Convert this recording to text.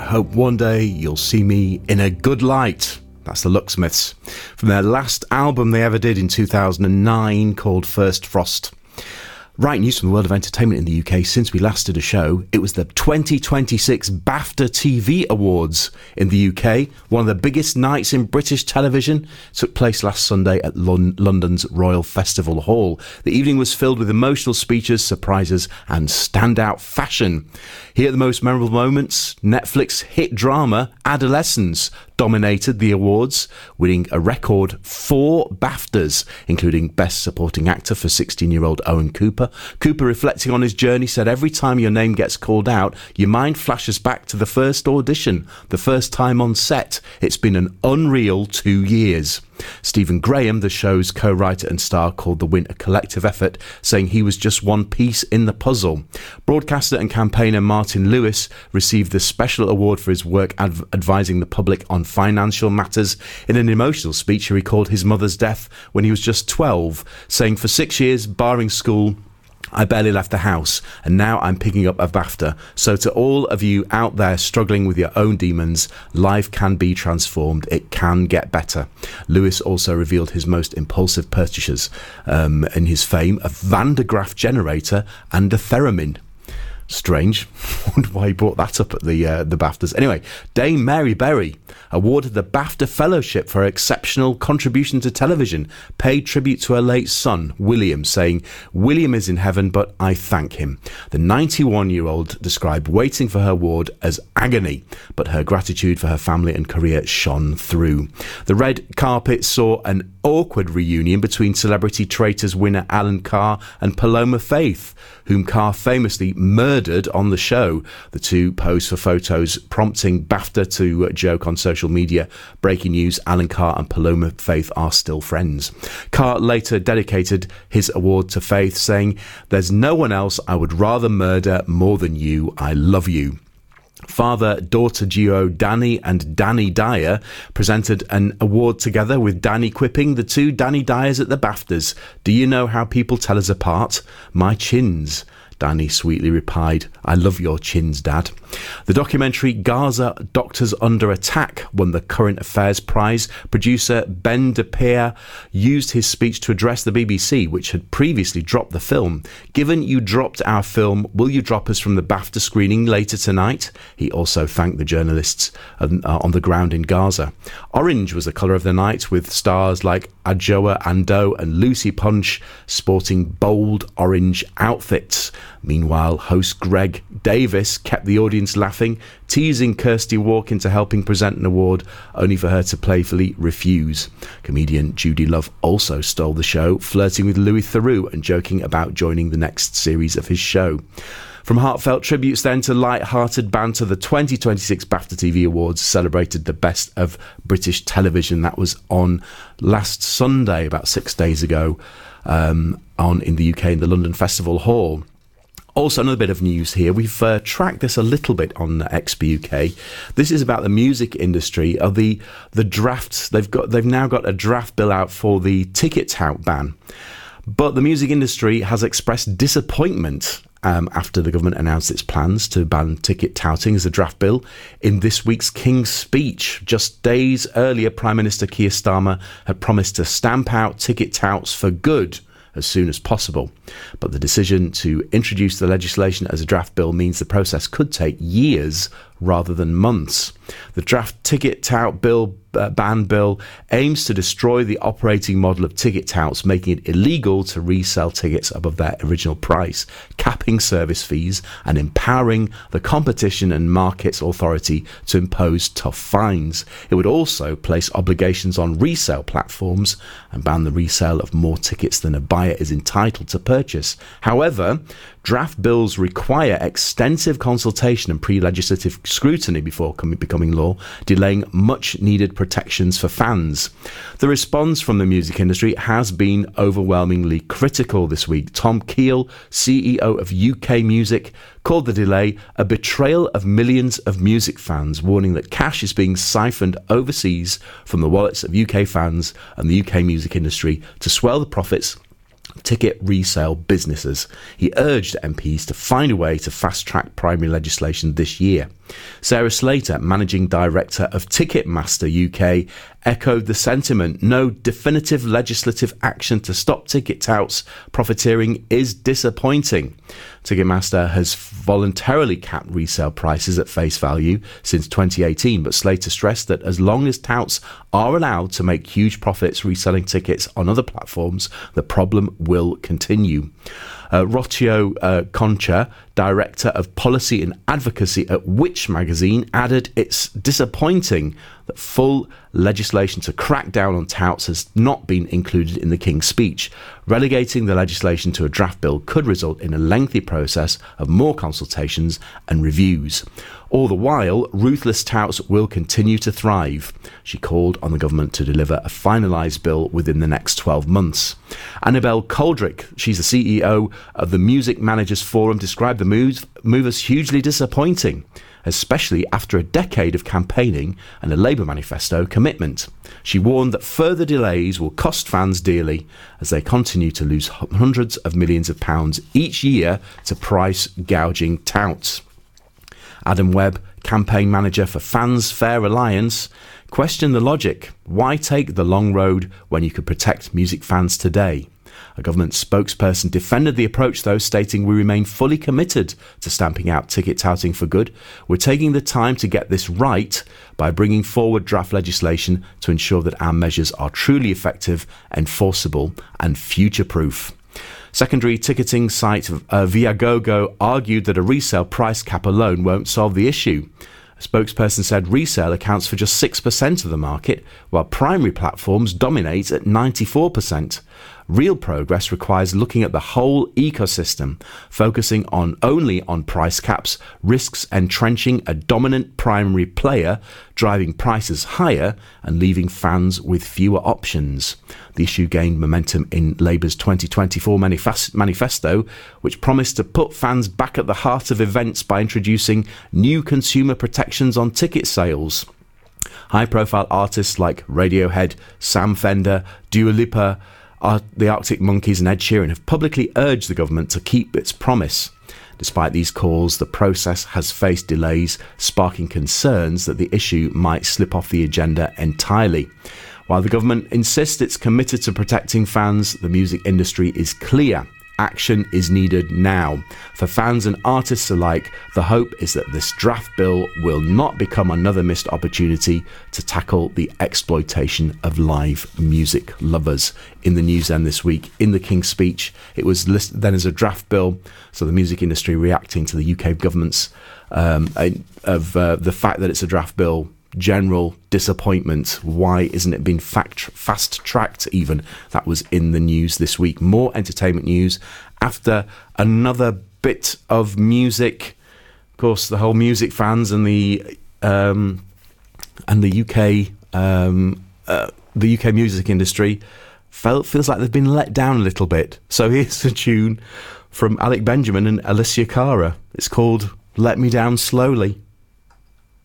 hope one day you'll see me in a good light. That's the Locksmiths, from their last album they ever did in 2009 called First Frost. Right, news from the world of entertainment in the UK. Since we last did a show, it was the 2026 BAFTA TV Awards in the UK. One of the biggest nights in British television. It took place last Sunday at London's Royal Festival Hall. The evening was filled with emotional speeches, surprises and standout fashion. Here are the most memorable moments. Netflix hit drama Adolescence dominated the awards, winning a record 4 BAFTAs, including Best Supporting Actor for 16-year-old Owen Cooper. Cooper, reflecting on his journey, said, "Every time your name gets called out, your mind flashes back to the first audition, the first time on set. It's been an unreal 2 years." Stephen Graham, the show's co-writer and star, called the win a collective effort, saying he was just one piece in the puzzle. Broadcaster and campaigner Martin Lewis received the special award for his work advising the public on financial matters. In an emotional speech, he recalled his mother's death when he was just 12, saying, "For 6 years, barring school, I barely left the house, and now I'm picking up a BAFTA. So to all of you out there struggling with your own demons, life can be transformed. It can get better." Lewis also revealed his most impulsive purchases in his fame: a Van de Graaff generator and a theremin. Strange. I wonder why he brought that up at the BAFTAs. Anyway, Dame Mary Berry awarded the BAFTA Fellowship for her exceptional contribution to television, paid tribute to her late son, William, saying, "William is in heaven, but I thank him." The 91-year-old described waiting for her award as agony, but her gratitude for her family and career shone through. The red carpet saw an awkward reunion between Celebrity Traitors winner Alan Carr and Paloma Faith, whom Carr famously murdered on the show. The two posed for photos, prompting BAFTA to joke on social media. Breaking news: Alan Carr and Paloma Faith are still friends. Carr later dedicated his award to Faith, saying, "There's no one else I would rather murder more than you. I love you." Father-daughter duo Danny and Danny Dyer presented an award together, with Danny quipping, "The two Danny Dyers at the BAFTAs. Do you know how people tell us apart? My chins." Danny sweetly replied, "I love your chins, Dad." The documentary Gaza Doctors Under Attack won the Current Affairs Prize. Producer Ben DePere used his speech to address the BBC, which had previously dropped the film. "Given you dropped our film, will you drop us from the BAFTA screening later tonight?" He also thanked the journalists on the ground in Gaza. Orange was the colour of the night, with stars like Adjoa Andoh and Lucy Punch sporting bold orange outfits. Meanwhile, host Greg Davis kept the audience laughing, teasing Kirsty Walk into helping present an award, only for her to playfully refuse. Comedian Judy Love also stole the show, flirting with Louis Theroux and joking about joining the next series of his show. From heartfelt tributes then to light-hearted banter, the 2026 BAFTA TV Awards celebrated the best of British television. That was on last Sunday, about 6 days ago, in the UK in the London Festival Hall. Also, another bit of news here. We've tracked this a little bit on XP UK. This is about the music industry. The drafts they've now got a draft bill out for the ticket tout ban, but the music industry has expressed disappointment after the government announced its plans to ban ticket touting as a draft bill in this week's King's Speech. Just days earlier, Prime Minister Keir Starmer had promised to stamp out ticket touts for good as soon as possible. But the decision to introduce the legislation as a draft bill means the process could take years rather than months. The draft ticket tout ban bill aims to destroy the operating model of ticket touts, making it illegal to resell tickets above their original price, capping service fees and empowering the Competition and Markets Authority to impose tough fines. It would also place obligations on resale platforms and ban the resale of more tickets than a buyer is entitled to purchase. However, draft bills require extensive consultation and pre-legislative scrutiny before becoming law, delaying much-needed protections for fans. The response from the music industry has been overwhelmingly critical this week. Tom Keel, CEO of UK Music, called the delay a betrayal of millions of music fans, warning that cash is being siphoned overseas from the wallets of UK fans and the UK music industry to swell the profits ticket resale businesses. He urged MPs to find a way to fast-track primary legislation this year. Sarah Slater, Managing Director of Ticketmaster UK, echoed the sentiment. No definitive legislative action to stop ticket touts profiteering is disappointing. Ticketmaster has voluntarily capped resale prices at face value since 2018, but Slater stressed that as long as touts are allowed to make huge profits reselling tickets on other platforms, the problem will continue. Rocío Concha, Director of Policy and Advocacy at Which magazine, added it's disappointing that full legislation to crack down on touts has not been included in the King's speech. Relegating the legislation to a draft bill could result in a lengthy process of more consultations and reviews. All the while, ruthless touts will continue to thrive. She called on the government to deliver a finalised bill within the next 12 months. Annabelle Coldrick, she's the CEO of the Music Managers Forum, described the move as hugely disappointing, especially after a decade of campaigning and a Labour manifesto commitment. She warned that further delays will cost fans dearly as they continue to lose hundreds of millions of pounds each year to price gouging touts. Adam Webb, campaign manager for Fans Fair Alliance, questioned the logic. Why take the long road when you could protect music fans today? A government spokesperson defended the approach, though, stating, "We remain fully committed to stamping out ticket touting for good. We're taking the time to get this right by bringing forward draft legislation to ensure that our measures are truly effective, enforceable and future-proof." Secondary ticketing site Viagogo argued that a resale price cap alone won't solve the issue. A spokesperson said resale accounts for just 6% of the market, while primary platforms dominate at 94%. Real progress requires looking at the whole ecosystem, focusing only on price caps, risks entrenching a dominant primary player, driving prices higher and leaving fans with fewer options. The issue gained momentum in Labour's 2024 manifesto, which promised to put fans back at the heart of events by introducing new consumer protections on ticket sales. High-profile artists like Radiohead, Sam Fender, Dua Lipa, the Arctic Monkeys and Ed Sheeran have publicly urged the government to keep its promise. Despite these calls, the process has faced delays, sparking concerns that the issue might slip off the agenda entirely. While the government insists it's committed to protecting fans, the music industry is clear. Action is needed now. For fans and artists alike, the hope is that this draft bill will not become another missed opportunity to tackle the exploitation of live music lovers. In the news then this week, in the King's speech, it was listed then as a draft bill, so the music industry reacting to the UK government's the fact that it's a draft bill. General disappointment. Why isn't it being fast-tracked even? That was in the news this week. More entertainment news after another bit of music. Of course, the whole music fans and the UK music industry feels like they've been let down a little bit. So here's a tune from Alec Benjamin and Alicia Cara. It's called "Let Me Down Slowly."